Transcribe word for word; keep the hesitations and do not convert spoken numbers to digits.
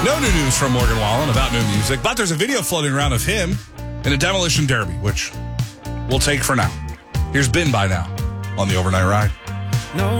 No new news from Morgan Wallen about new music, but there's a video floating around of him in a demolition derby, which we'll take for now. Here's Ben by now on the Overnight Ride. No.